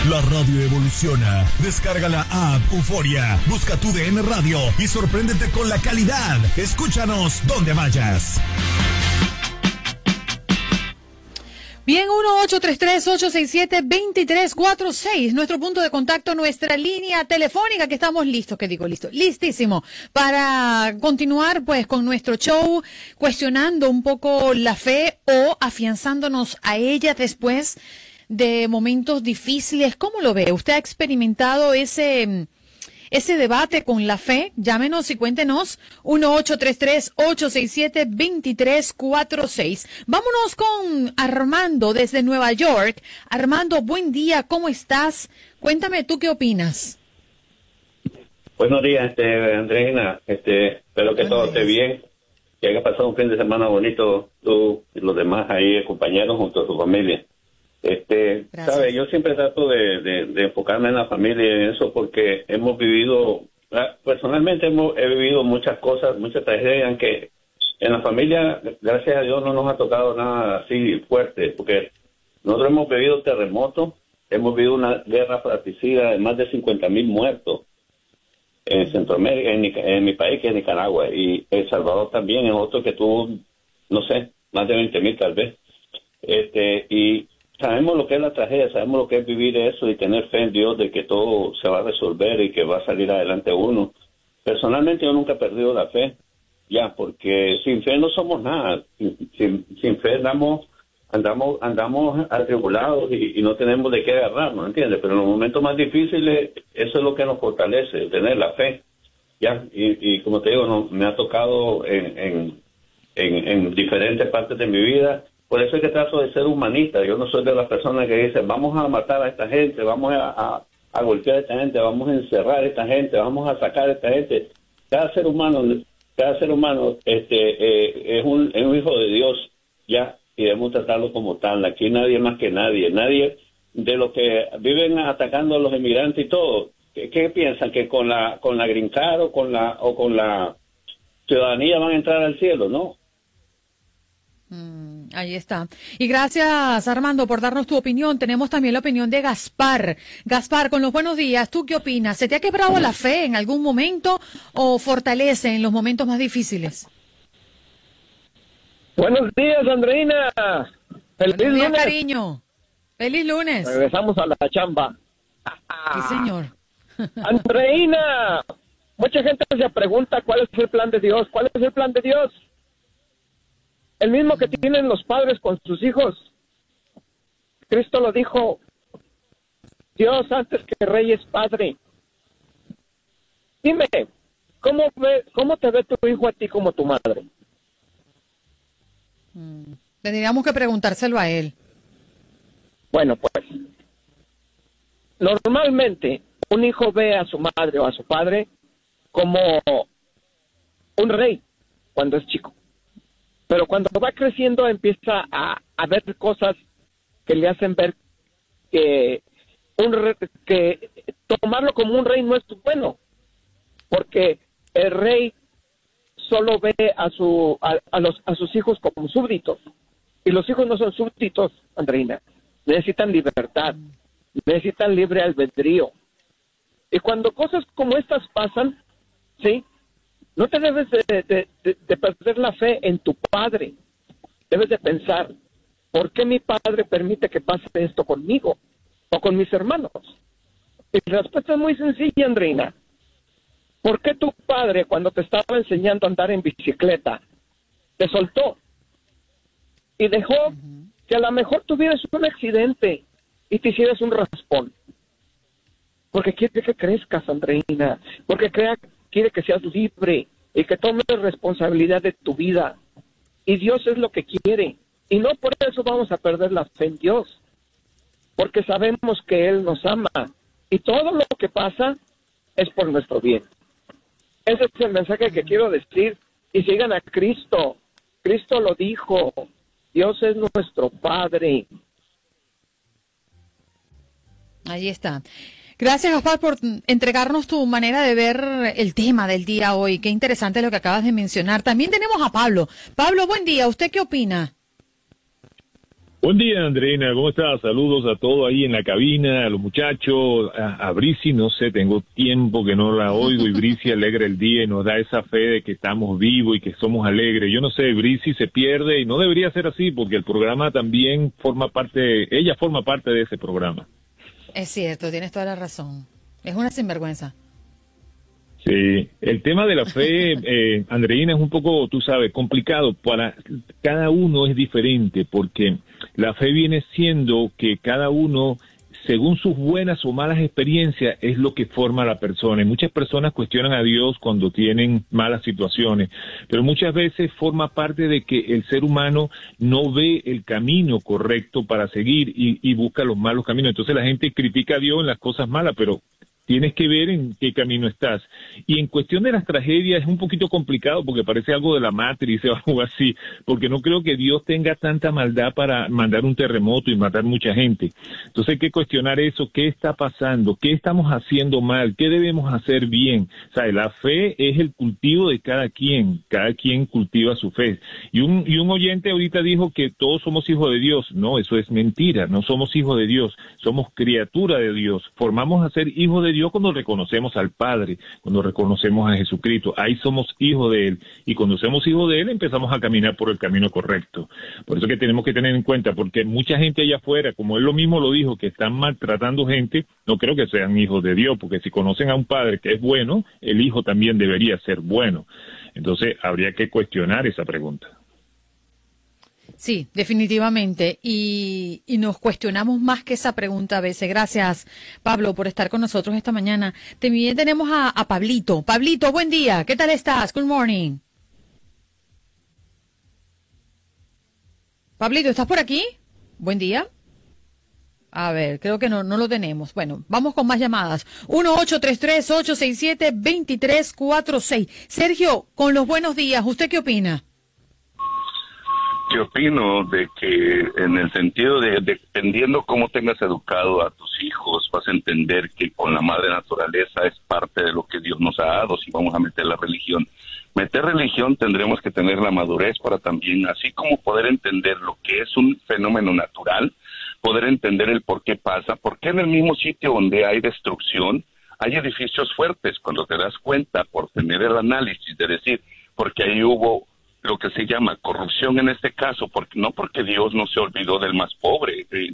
La radio evoluciona. Descarga la app Euforia. Busca tu DN Radio y sorpréndete con la calidad. Escúchanos donde vayas. Bien, 1-833-867-2346, nuestro punto de contacto, nuestra línea telefónica, que estamos listísimo para continuar pues con nuestro show, cuestionando un poco la fe o afianzándonos a ella después de momentos difíciles. ¿Cómo lo ve? ¿Usted ha experimentado ese debate con la fe? Llámenos y cuéntenos. 1-833-867-2346. Vámonos con Armando desde Nueva York. Armando, buen día, ¿cómo estás? Cuéntame, ¿tú qué opinas? Buenos días, Andreina. Espero que todo esté bien, que haya pasado un fin de semana bonito tú y los demás ahí compañeros junto a su familia. Sabe, yo siempre trato de enfocarme en la familia y en eso porque hemos vivido, personalmente he vivido muchas cosas, muchas tragedias, aunque en la familia, gracias a Dios, no nos ha tocado nada así fuerte, porque nosotros hemos vivido terremotos, hemos vivido una guerra fratricida de más de 50,000 muertos en Centroamérica, en mi país, que es Nicaragua, y El Salvador también es otro que tuvo, no sé, más de 20,000 tal vez, y sabemos lo que es la tragedia, sabemos lo que es vivir eso y tener fe en Dios de que todo se va a resolver y que va a salir adelante uno. Personalmente yo nunca he perdido la fe, porque sin fe no somos nada. Sin fe andamos atribulados y no tenemos de qué agarrarnos, ¿entiendes? Pero en los momentos más difíciles eso es lo que nos fortalece, tener la fe. Y como te digo, me ha tocado en diferentes partes de mi vida. Por eso es que trato de ser humanista. Yo no soy de las personas que dicen, vamos a matar a esta gente, vamos a golpear a esta gente, vamos a encerrar a esta gente, vamos a sacar a esta gente. Cada ser humano es un hijo de Dios, y debemos tratarlo como tal. Aquí nadie más que nadie. Nadie de los que viven atacando a los inmigrantes y todo, ¿qué piensan? ¿Que con la green card o con la ciudadanía van a entrar al cielo? No. Ahí está. Y gracias, Armando, por darnos tu opinión. Tenemos también la opinión de Gaspar. Gaspar, con los buenos días, ¿tú qué opinas? ¿Se te ha quebrado la fe en algún momento o fortalece en los momentos más difíciles? Buenos días, Andreina. Feliz buenos días, lunes. Cariño. Feliz lunes. Regresamos a la chamba. Sí, señor. Andreina, mucha gente se pregunta cuál es el plan de Dios. ¿Cuál es el plan de Dios? El mismo que tienen los padres con sus hijos. Cristo lo dijo, Dios antes que rey es padre. Dime, ¿cómo te ve tu hijo a ti como tu madre? Tendríamos que preguntárselo a él. Bueno, pues, normalmente un hijo ve a su madre o a su padre como un rey cuando es chico. Pero cuando va creciendo empieza a ver cosas que le hacen ver que tomarlo como un rey no es bueno, porque el rey solo ve a sus hijos como súbditos, y los hijos no son súbditos, Andreina, necesitan libertad, necesitan libre albedrío. Y cuando cosas como estas pasan, ¿sí?, no te debes de perder la fe en tu padre. Debes de pensar, ¿por qué mi padre permite que pase esto conmigo o con mis hermanos? Y la respuesta es muy sencilla, Andreina. ¿Por qué tu padre, cuando te estaba enseñando a andar en bicicleta, te soltó y dejó que a lo mejor tuvieras un accidente y te hicieras un raspón? Porque quiere que crezcas, Andreina. Porque quiere que seas libre y que tomes responsabilidad de tu vida. Y Dios es lo que quiere. Y no por eso vamos a perder la fe en Dios. Porque sabemos que Él nos ama. Y todo lo que pasa es por nuestro bien. Ese es el mensaje que quiero decir. Y sigan a Cristo. Cristo lo dijo. Dios es nuestro Padre. Ahí está. Gracias, Gaspar, por entregarnos tu manera de ver el tema del día hoy. Qué interesante lo que acabas de mencionar. También tenemos a Pablo. Pablo, buen día. ¿Usted qué opina? Buen día, Andreina, ¿cómo estás? Saludos a todos ahí en la cabina, a los muchachos, a Brisi, no sé, tengo tiempo que no la oigo y Brisi alegra el día y nos da esa fe de que estamos vivos y que somos alegres. Yo no sé, Brisi se pierde y no debería ser así porque el programa también ella forma parte de ese programa. Es cierto, tienes toda la razón. Es una sinvergüenza. Sí, el tema de la fe, Andreina, es un poco, tú sabes, complicado. Para cada uno es diferente porque la fe viene siendo que cada uno, según sus buenas o malas experiencias, es lo que forma a la persona. Y muchas personas cuestionan a Dios cuando tienen malas situaciones, pero muchas veces forma parte de que el ser humano no ve el camino correcto para seguir y busca los malos caminos. Entonces la gente critica a Dios en las cosas malas, pero tienes que ver en qué camino estás. Y en cuestión de las tragedias es un poquito complicado porque parece algo de la Matrix o algo así, porque no creo que Dios tenga tanta maldad para mandar un terremoto y matar mucha gente. Entonces hay que cuestionar eso, qué está pasando, qué estamos haciendo mal, qué debemos hacer bien. O sea, la fe es el cultivo de cada quien cultiva su fe. Y un oyente ahorita dijo que todos somos hijos de Dios. No, eso es mentira, no somos hijos de Dios, somos criatura de Dios, formamos a ser hijos de Dios cuando reconocemos al Padre, cuando reconocemos a Jesucristo, ahí somos hijos de Él, y cuando somos hijos de Él empezamos a caminar por el camino correcto. Por eso que tenemos que tener en cuenta, porque mucha gente allá afuera, como Él lo mismo lo dijo, que están maltratando gente, no creo que sean hijos de Dios, porque si conocen a un Padre que es bueno, el Hijo también debería ser bueno. Entonces habría que cuestionar esa pregunta. Sí, definitivamente. Y nos cuestionamos más que esa pregunta a veces. Gracias, Pablo, por estar con nosotros esta mañana. También tenemos a Pablito. Pablito, buen día. ¿Qué tal estás? Good morning. Pablito, ¿estás por aquí? Buen día. A ver, creo que no lo tenemos. Bueno, vamos con más llamadas. 1-833-867-2346. Sergio, con los buenos días, ¿usted qué opina? Yo opino de que en el sentido de dependiendo cómo tengas educado a tus hijos, vas a entender que con la madre naturaleza es parte de lo que Dios nos ha dado. Si vamos a meter la religión, tendremos que tener la madurez para también, así como poder entender lo que es un fenómeno natural, poder entender el por qué pasa, porque en el mismo sitio donde hay destrucción, hay edificios fuertes. Cuando te das cuenta, por tener el análisis de decir, porque ahí hubo lo que se llama corrupción en este caso, porque no porque Dios no se olvidó del más pobre,